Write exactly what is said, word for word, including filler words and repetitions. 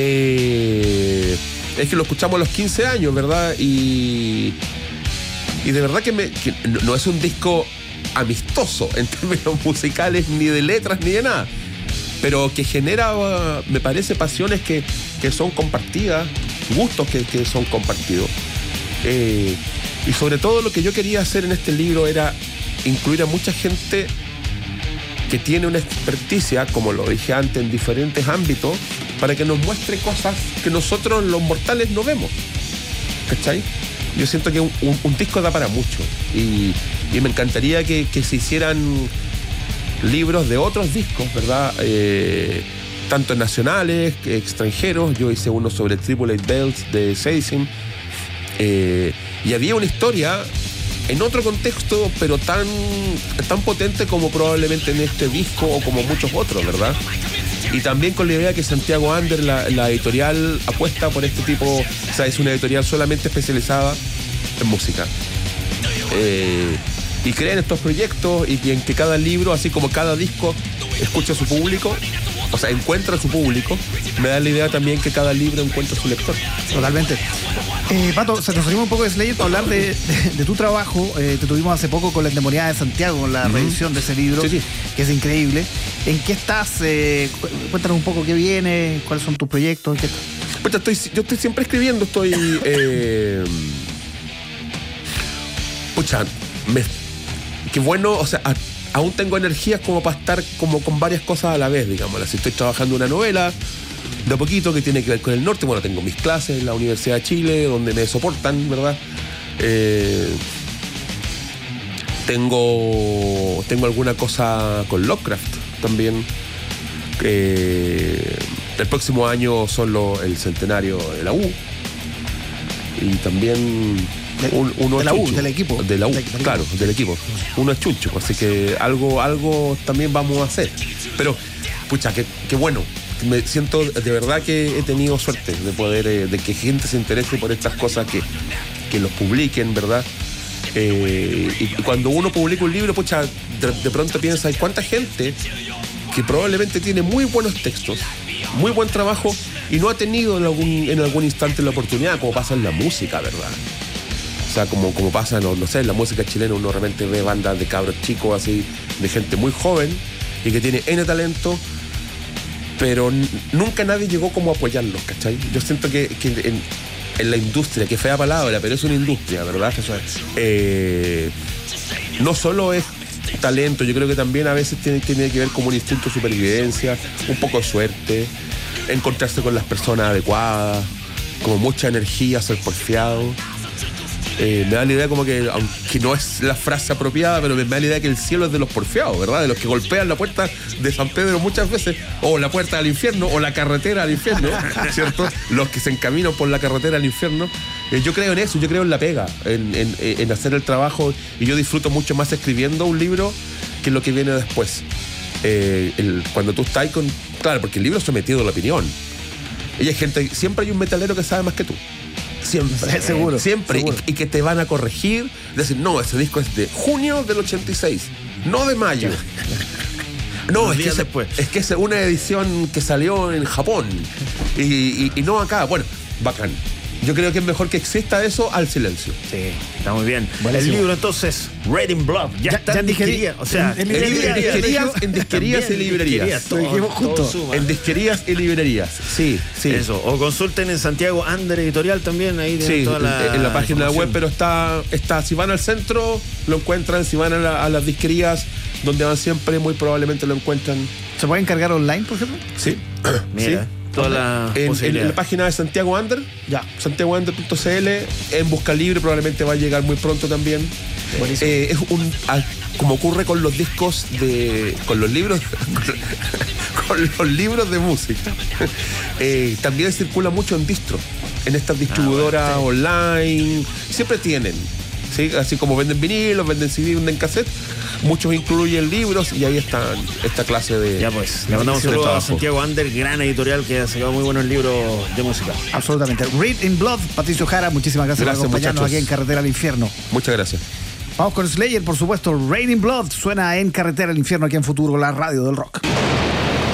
Eh, es que lo escuchamos a los quince años, ¿verdad? Y, y de verdad que, me, que no es un disco amistoso en términos musicales, ni de letras, ni de nada, pero que genera, me parece, pasiones que, que son compartidas, gustos que, que son compartidos. Eh, y sobre todo lo que yo quería hacer en este libro era incluir a mucha gente que tiene una experticia, como lo dije antes, en diferentes ámbitos, para que nos muestre cosas que nosotros los mortales no vemos. ¿Cachai? Yo siento que un, un, un disco da para mucho. Y, y me encantaría que, que se hicieran libros de otros discos, ¿verdad? Eh, tanto nacionales, que extranjeros. Yo hice uno sobre Triple Eight Bells de Seizing. Eh, y había una historia en otro contexto, pero tan, tan potente como probablemente en este disco o como muchos otros, ¿verdad? Y también con la idea que Santiago Under, la, la editorial, apuesta por este tipo, o sea, es una editorial solamente especializada en música. Eh, y creen estos proyectos y, y en que cada libro, así como cada disco, escucha a su público, o sea, encuentra a su público. Me da la idea también que cada libro encuentra a su lector. Totalmente. Eh, Pato, se nos salimos un poco de Slayer para hablar de, de, de tu trabajo. Eh, te tuvimos hace poco con la Endemoniada de Santiago, con la uh-huh. reedición de ese libro, sí, sí. que es increíble. ¿En qué estás? Eh, cuéntanos un poco qué viene, cuáles son tus proyectos. ¿Qué pues estoy, yo estoy siempre escribiendo, estoy... Eh, pucha, me, qué bueno, o sea... A, aún tengo energías como para estar como con varias cosas a la vez, digamos. Si estoy trabajando una novela de a poquito que tiene que ver con el norte, bueno, tengo mis clases en la Universidad de Chile, donde me soportan, ¿verdad? Eh, tengo, tengo alguna cosa con Lovecraft también. Eh, el próximo año son lo, el centenario de la U. Y también... Un, uno de la U, del equipo. De la U, del, del claro, equipo. del equipo. Uno es chuncho, así que algo, algo también vamos a hacer. Pero, pucha, que, que bueno, me siento de verdad que he tenido suerte de poder, eh, de que gente se interese por estas cosas, que, que los publiquen, ¿verdad? Eh, y cuando uno publica un libro, pucha, de, de pronto piensa, hay cuánta gente que probablemente tiene muy buenos textos, muy buen trabajo, y no ha tenido en algún, en algún instante la oportunidad, como pasa en la música, ¿verdad? O sea, como, como pasa, no, no sé, en la música chilena uno realmente ve bandas de cabros chicos así, de gente muy joven y que tiene N talento, pero n- nunca nadie llegó como a apoyarlos, ¿cachai? Yo siento que, que en, en la industria, que fea palabra, pero es una industria, ¿verdad? Eso es. Eh, no solo es talento, yo creo que también a veces tiene, tiene que ver como un instinto de supervivencia, un poco de suerte, encontrarse con las personas adecuadas, como mucha energía, ser porfiado. Eh, me da la idea como que, aunque no es la frase apropiada, pero me da la idea que el cielo es de los porfiados, ¿verdad? De los que golpean la puerta de San Pedro muchas veces, o la puerta al infierno, o la carretera al infierno, ¿cierto? Los que se encaminan por la carretera al infierno. Eh, yo creo en eso, yo creo en la pega, en, en, en hacer el trabajo, y yo disfruto mucho más escribiendo un libro que lo que viene después. Eh, el, cuando tú estás con... Claro, porque el libro es sometido a la opinión. Y hay gente, siempre hay un metalero que sabe más que tú. Siempre, sí, seguro, siempre seguro. Y, y que te van a corregir, decir, no, ese disco es de junio del ochenta y seis, no de mayo. No, es que, ese, es que es una edición que salió en Japón y, y, y no acá. Bueno, bacán. Yo creo que es mejor que exista eso al silencio. Sí, está muy bien. Buenísimo. El libro entonces, Red in Blood, ya, ya está en disquería. O sea, en, en, en, librería, en disquerías, en disquerías y librerías. librerías todo, todo justo. suma. En disquerías y librerías. Sí, sí. Eso. O consulten en Santiago Under Editorial también, ahí tienen sí, toda la en la página web, pero está, está, si van al centro, lo encuentran. Si van a, la, a las disquerías, donde van siempre, muy probablemente lo encuentran. ¿Se puede encargar online, por ejemplo? Sí. Mira. Sí. Toda la en, posibilidad. en la página de Santiago Under, ya, santiago under punto c l, en Busca Libre probablemente va a llegar muy pronto también. Eh, es un, como ocurre con los discos de, con los libros, con los libros de música, eh, también circula mucho en distro, en estas distribuidoras ah, bueno, sí. online, siempre tienen, ¿sí? Así como venden vinilos, venden C D, venden cassette. Muchos incluyen libros y ahí están esta clase de... Ya pues, le mandamos un saludo a Santiago Under, gran editorial que ha sacado muy buenos libros de música. Absolutamente. Read in Blood, Patricio Jara, muchísimas gracias, gracias por acompañarnos muchachos. Aquí en Carretera al Infierno. Muchas gracias. Vamos con Slayer, por supuesto. Read in Blood suena en Carretera al Infierno aquí en Futuro, la radio del rock.